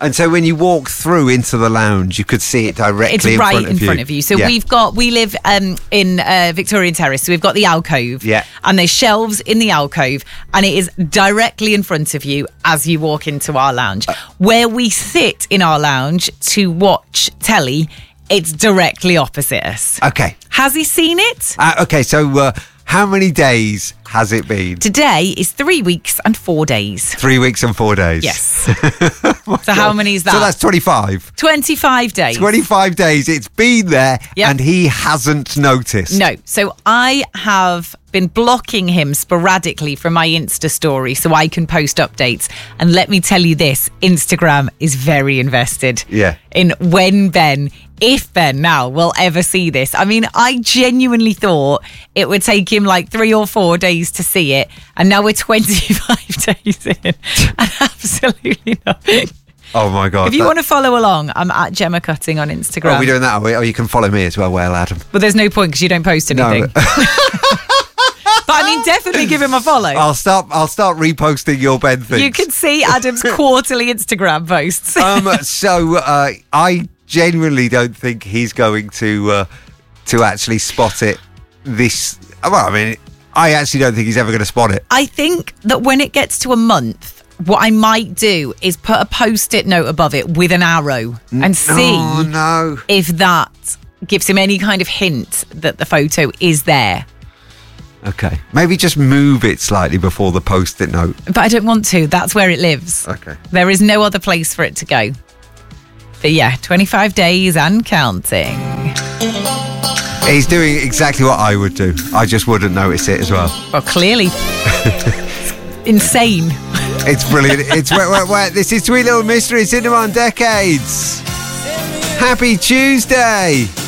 And so when you walk through into the lounge, you could see it directly It's in right front of in you. front of you. So Yeah. we live in Victorian Terrace, so we've got the alcove. Yeah. And there's shelves in the alcove, and it is directly in front of you as you walk into our lounge. Where we sit in our lounge to watch telly, it's directly opposite us. Okay. Has he seen it? Okay, so how many days has it been? Today is 3 weeks and 4 days. 3 weeks and 4 days. Yes. So how many is that? So that's 25. 25 days. 25 days. It's been there Yep. and he hasn't noticed. No. So I have been blocking him sporadically from my Insta story so I can post updates. And let me tell you this, Instagram is very invested in when Ben, if Ben now will ever see this. I mean, I genuinely thought it would take him like 3 or 4 days to see it. And now we're 25 days in and absolutely nothing. Oh my God. If you want to follow along, I'm at Gemma Cutting on Instagram. Are we doing that? Are we? Oh, you can follow me as well, Well Adam. But there's no point because you don't post anything. No. But I mean, definitely give him a follow. I'll start reposting your Ben things. You can see Adam's quarterly Instagram posts. So I genuinely don't think he's going to actually spot it this. Well, I mean, I actually don't think he's ever going to spot it. I think that when it gets to a month, what I might do is put a post-it note above it with an arrow and see if that gives him any kind of hint that the photo is there. Okay. Maybe just move it slightly before the post-it note. But I don't want to. That's where it lives. Okay. There is no other place for it to go. But yeah, 25 days and counting. He's doing exactly what I would do. I just wouldn't notice it as well. Well, clearly. It's insane. It's brilliant. It's This is Sweet Little Mystery Cinema on Decades. Happy Tuesday.